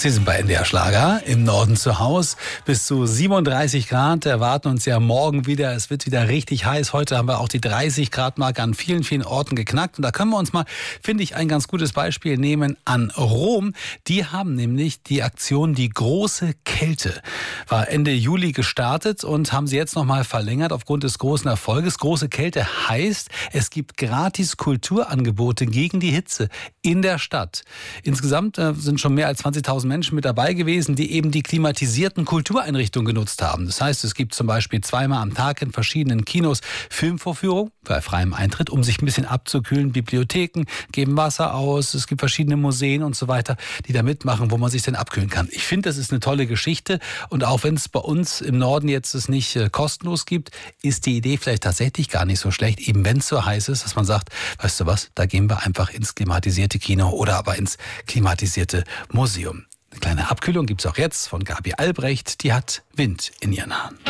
Sie sind bei NDR Schlager im Norden zu Hause. Bis zu 37 Grad erwarten uns ja morgen wieder. Es wird wieder richtig heiß. Heute haben wir auch die 30 Grad Marke an vielen, vielen Orten geknackt. Und da können wir uns mal, finde ich, ein ganz gutes Beispiel nehmen an Rom. Die haben nämlich die Aktion Die große Kälte. War Ende Juli gestartet und haben sie jetzt nochmal verlängert aufgrund des großen Erfolges. Große Kälte heißt, es gibt gratis Kulturangebote gegen die Hitze in der Stadt. Insgesamt sind schon mehr als 20.000 Menschen mit dabei gewesen, die eben die klimatisierten Kultureinrichtungen genutzt haben. Das heißt, es gibt zum Beispiel zweimal am Tag in verschiedenen Kinos Filmvorführungen bei freiem Eintritt, um sich ein bisschen abzukühlen. Bibliotheken geben Wasser aus, es gibt verschiedene Museen und so weiter, die da mitmachen, wo man sich denn abkühlen kann. Ich finde, das ist eine tolle Geschichte und auch wenn es bei uns im Norden jetzt es nicht kostenlos gibt, ist die Idee vielleicht tatsächlich gar nicht so schlecht, eben wenn es so heiß ist, dass man sagt, weißt du was, da gehen wir einfach ins klimatisierte Kino oder aber ins klimatisierte Museum. Eine kleine Abkühlung gibt es auch jetzt von Gabi Albrecht, die hat Wind in ihren Haaren.